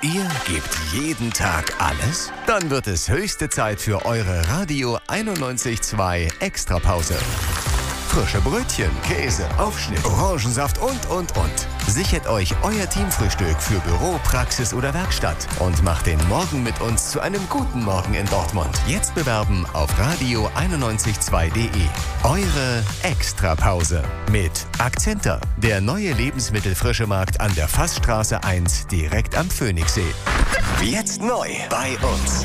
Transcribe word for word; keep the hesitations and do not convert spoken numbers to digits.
ihr gebt jeden Tag alles? Dann wird es höchste Zeit für eure Radio einundneunzig Komma zwei Extrapause. Frische Brötchen, Käse, Aufschnitt, Orangensaft und, und, und. Sichert euch euer Teamfrühstück für Büro, Praxis oder Werkstatt und macht den Morgen mit uns zu einem guten Morgen in Dortmund. Jetzt bewerben auf radio einundneunzig Komma zwei punkt de. Eure Extrapause mit Akzenter, der neue Lebensmittelfrischemarkt an der Fassstraße eins direkt am Phoenixsee. Jetzt neu bei uns.